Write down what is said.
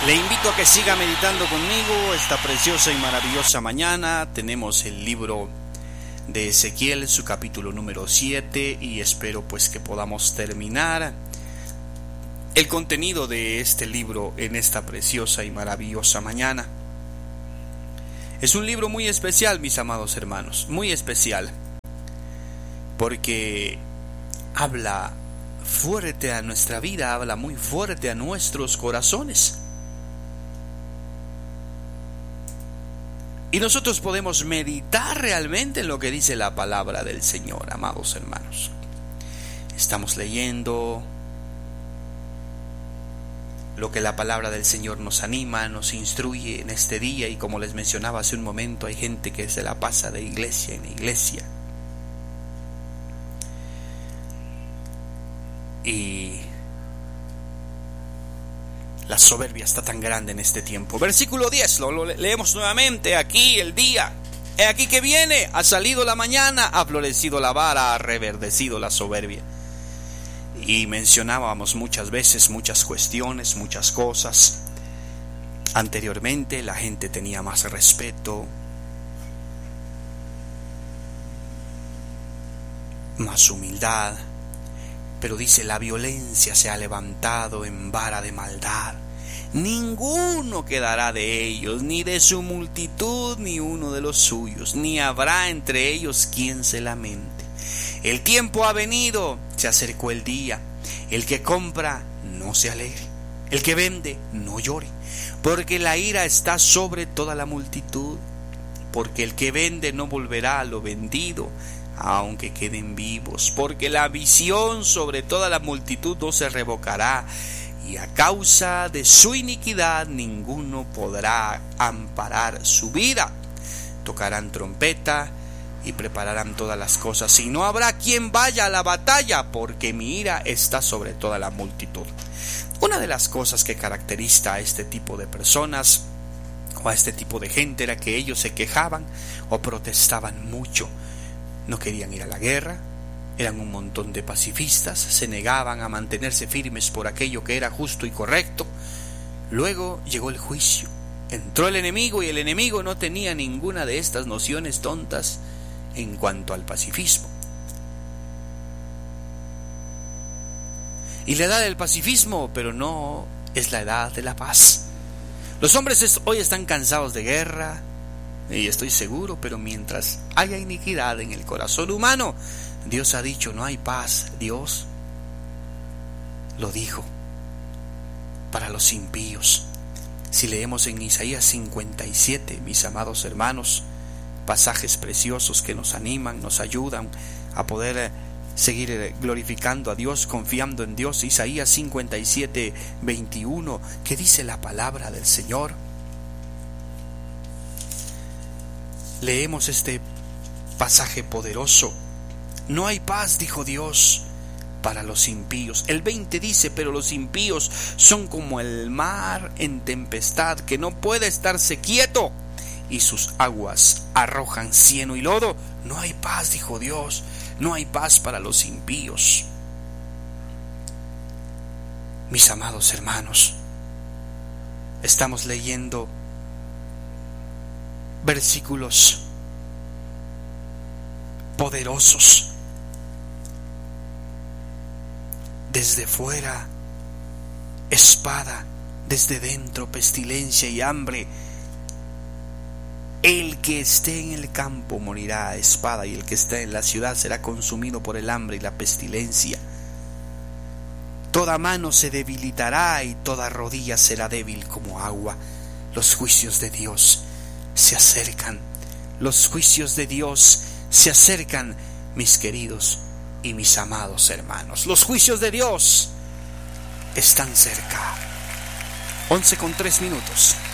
Le invito a que siga meditando conmigo esta preciosa y maravillosa mañana. Tenemos el libro de Ezequiel, su capítulo número 7, y espero pues que podamos terminar el contenido de este libro en esta preciosa y maravillosa mañana. Es un libro muy especial, mis amados hermanos, muy especial, porque habla fuerte a nuestra vida, habla muy fuerte a nuestros corazones. Y nosotros podemos meditar realmente en lo que dice la palabra del Señor, amados hermanos. Estamos leyendo lo que la palabra del Señor nos anima, nos instruye en este día, y como les mencionaba hace un momento, hay gente que se la pasa de iglesia en iglesia. Y la soberbia está tan grande en este tiempo. Versículo 10, lo leemos nuevamente. Aquí el día, he aquí que viene, ha salido la mañana, ha florecido la vara, ha reverdecido la soberbia. Y mencionábamos muchas veces muchas cuestiones, muchas cosas. Anteriormente la gente tenía más respeto, más humildad. Pero dice, la violencia se ha levantado en vara de maldad. Ninguno quedará de ellos, ni de su multitud, ni uno de los suyos, ni habrá entre ellos quien se lamente. El tiempo ha venido, se acercó el día. El que compra, no se alegre. El que vende, no llore. Porque la ira está sobre toda la multitud. Porque el que vende no volverá a lo vendido, aunque queden vivos, porque la visión sobre toda la multitud no se revocará, y a causa de su iniquidad ninguno podrá amparar su vida. Tocarán trompeta y prepararán todas las cosas, y no habrá quien vaya a la batalla, porque mi ira está sobre toda la multitud. Una de las cosas que caracteriza a este tipo de personas o a este tipo de gente era que ellos se quejaban o protestaban mucho. No querían ir a la guerra, eran un montón de pacifistas, se negaban a mantenerse firmes por aquello que era justo y correcto. Luego llegó el juicio, entró el enemigo, y el enemigo no tenía ninguna de estas nociones tontas en cuanto al pacifismo. Y la edad del pacifismo, pero no es la edad de la paz. Los hombres hoy están cansados de guerra, y estoy seguro, pero mientras haya iniquidad en el corazón humano, Dios ha dicho, no hay paz. Dios lo dijo para los impíos. Si leemos en Isaías 57, mis amados hermanos, pasajes preciosos que nos animan, nos ayudan a poder seguir glorificando a Dios, confiando en Dios. Isaías 57, 21, que dice la palabra del Señor. Leemos este pasaje poderoso. No hay paz, dijo Dios, para los impíos. El 20 dice, pero los impíos son como el mar en tempestad, que no puede estarse quieto, y sus aguas arrojan cieno y lodo. No hay paz, dijo Dios, no hay paz para los impíos. Mis amados hermanos, estamos leyendo versículos poderosos. Desde fuera, espada; desde dentro, pestilencia y hambre. El que esté en el campo morirá a espada, y el que esté en la ciudad será consumido por el hambre y la pestilencia. Toda mano se debilitará y toda rodilla será débil como agua. Los juicios de Dios se acercan. Los juicios de Dios se acercan, mis queridos y mis amados hermanos. Los juicios de Dios están cerca. 11:03.